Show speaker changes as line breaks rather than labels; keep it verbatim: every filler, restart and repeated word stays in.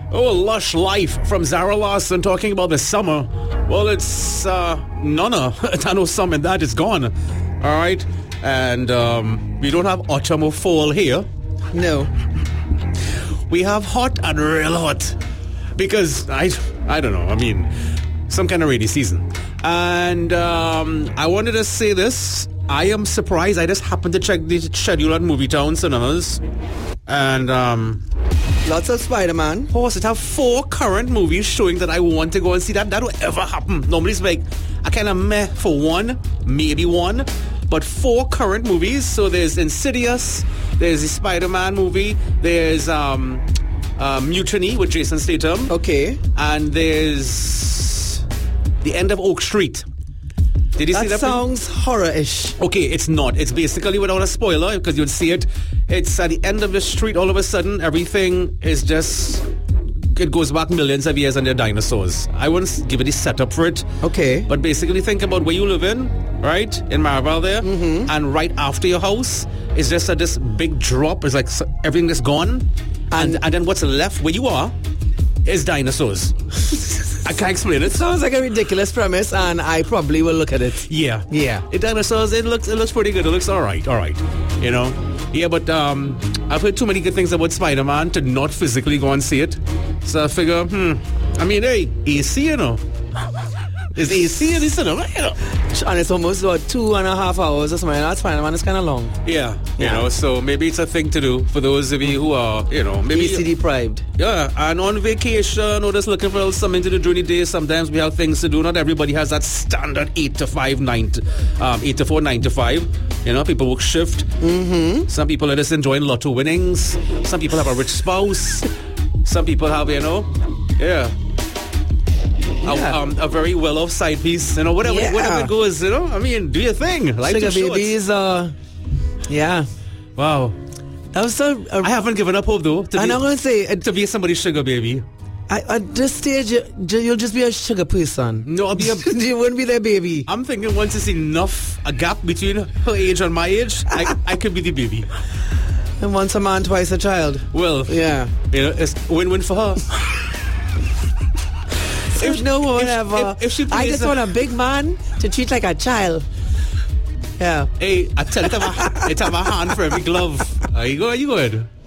Oh, Lush Life from Zara Larsson talking about the summer. Well, it's uh, none of I know some in that is gone. All right. And um, we don't have autumn or fall here.
No.
We have hot and real hot. Because, I, I don't know, I mean, some kind of rainy season. And um, I wanted to say this. I am surprised. I just happened to check the schedule at Movietown Cinemas. And, um...
lots of Spider-Man.
Of course, it have four current movies showing that I want to go and see. That that will ever happen. Normally it's like, I kind of meh for one, maybe one. But four current movies. So there's Insidious, there's the Spider-Man movie, there's um, uh, Mutiny with Jason Statham.
Okay.
And there's The End of Oak Street. Did you
that
see that?
That sounds horror-ish.
Okay, it's not. It's basically, without a spoiler, because you'd see it, it's at the end of the street, all of a sudden, everything is just... It goes back millions of years and they're dinosaurs. I wouldn't give it a setup for it.
Okay.
But basically, think about where you live in, right? In Maribel there.
Mm-hmm.
And right after your house, it's just a, this big drop. It's like everything is gone. And, and, and then what's left where you are is dinosaurs. I can't explain it.
Sounds like a ridiculous premise, and I probably will look at it.
Yeah.
Yeah.
It dinosaurs, it looks, it looks pretty good. It looks all right. All right. You know? Yeah, but um, I've heard too many good things about Spider-Man to not physically go and see it. So I figure, hmm, I mean, hey, A C, you know. There's A C in the cinema, you know.
And it's almost about two and a half hours or something. That's Spider-Man is kind of long.
Yeah, you
yeah.
know, so maybe it's a thing to do for those of you who are, you know, maybe...
A C deprived.
Yeah, and on vacation or just looking for something to do during the day, sometimes we have things to do. Not everybody has that standard eight to five, nine to, um, eight to four, nine to five. You know, people work shift.
Mm-hmm.
Some people are just enjoying lotto winnings. Some people have a rich spouse. Some people have, you know, yeah...
Yeah.
A, um, a very well-off side piece, you know, whatever,
yeah.
whatever it goes, you know. I mean, do your thing. Life
Sugar
is short.
babies, uh, yeah.
Wow.
That was so. Uh,
I haven't given up hope though. To
I'm
be,
not gonna say uh,
to be somebody's sugar baby.
I, at this stage, you, you'll just be a sugar person.
No, I'll be a.
You wouldn't be their baby.
I'm thinking once it's enough a gap between her age and my age, I, I could be the baby.
And once a man, twice a child.
Well,
yeah,
you know, it's win-win for her.
If no one ever,
if, if she
I just
a,
want a big man to treat like a child. Yeah.
Hey, I tell it, have a, it have a hand for every glove. Are you go? Are you good?